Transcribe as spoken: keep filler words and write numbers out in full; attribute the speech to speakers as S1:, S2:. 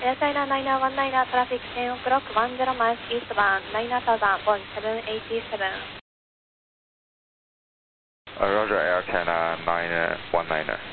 S1: Air China nine one nine, traffic ten o'clock, one zero miles eastbound, nine thousand, Boeing seven eighty-seven.
S2: Uh, Roger, Air China nine one nine.